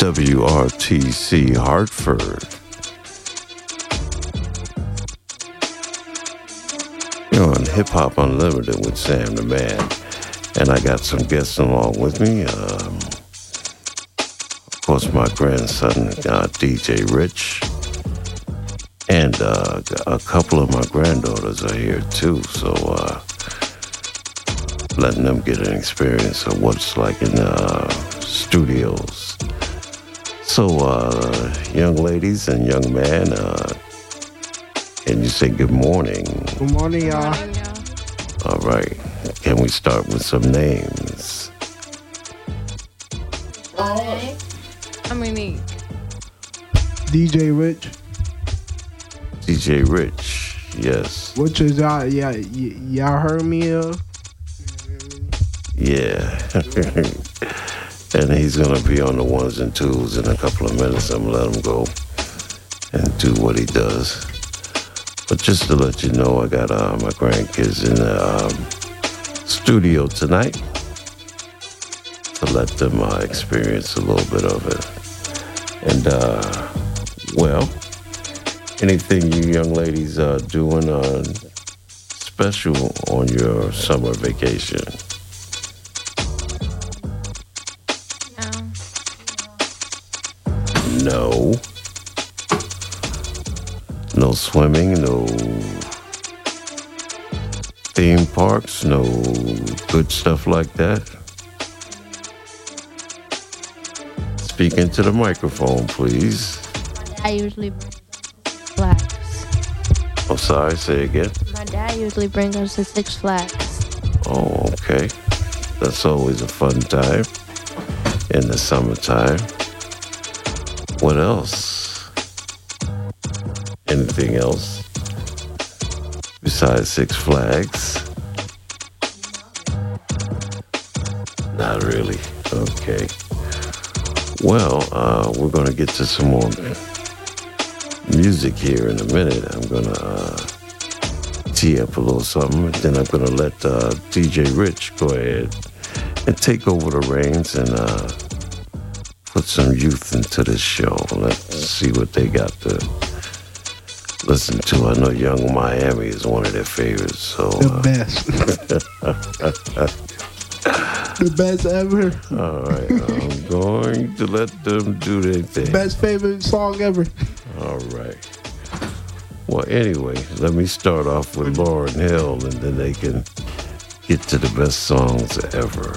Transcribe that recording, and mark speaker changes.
Speaker 1: WRTC Hartford. You're on Hip Hop Unlimited with Sam the Man, and I got some guests along with me. Of course, my grandson, DJ Rich, and a couple of my granddaughters are here too, so letting them get an experience of what it's like in studios. So, young ladies and young man, can you say good morning?
Speaker 2: Good morning, y'all.
Speaker 1: All right. Can we start with some names?
Speaker 2: DJ Rich.
Speaker 1: DJ Rich, yes.
Speaker 2: Which is y'all heard me of?
Speaker 1: Yeah. And he's going to be on the ones and twos in a couple of minutes. I'm going to let him go and do what he does. But just to let you know, I got my grandkids in the studio tonight to let them experience a little bit of it. And, well, anything you young ladies are doing special on your summer vacation? No. No swimming, no theme parks, no good stuff like that. Speak into the microphone, please.
Speaker 3: I usually bring Flags.
Speaker 1: Oh, sorry, say again.
Speaker 3: My dad usually brings us to Six Flags.
Speaker 1: Oh, okay. That's always a fun time in the summertime. What else? Anything else besides Six Flags? Not really. Okay. Well, we're going to get to some more music here in a minute. I'm going to tee up a little something. Then I'm going to let DJ Rich go ahead and take over the reins and put some youth into this show. Let's see what they got to listen to. I know Young Miami is one of their favorites. So
Speaker 2: the best. The best ever.
Speaker 1: All right, I'm going to let them do their thing.
Speaker 2: Best favorite song ever.
Speaker 1: All right. Well, anyway, let me start off with Lauryn Hill, and then they can get to the best songs ever.